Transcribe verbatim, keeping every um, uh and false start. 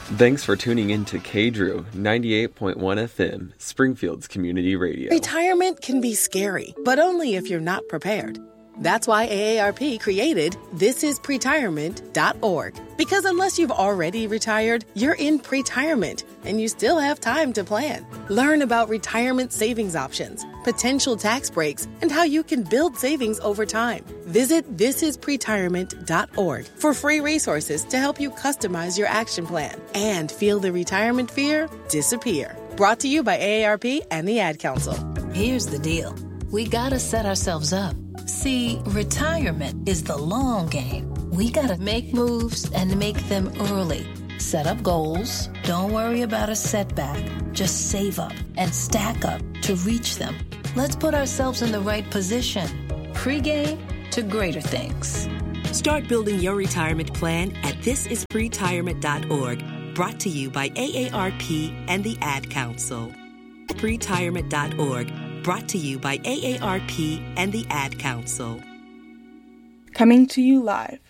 Thanks for tuning in to K D R U ninety-eight point one F M, Springfield's community radio. Retirement can be scary, but only if you're not prepared. That's why A A R P created this is pretirement dot org. Because unless you've already retired, you're in pretirement, and you still have time to plan. Learn about retirement savings options, potential tax breaks, and how you can build savings over time. Visit this is pretirement dot org for free resources to help you customize your action plan and feel the retirement fear disappear. Brought to you by A A R P and the Ad Council. Here's the deal. We gotta set ourselves up. See, retirement is the long game. We gotta make moves and make them early. Set up goals. Don't worry about a setback. Just save up and stack up to reach them. Let's put ourselves in the right position. Pre-game to greater things. Start building your retirement plan at this is pretirement dot org. Brought to you by A A R P and the Ad Council. pretirement dot org. Brought to you by A A R P and the Ad Council. Coming to you live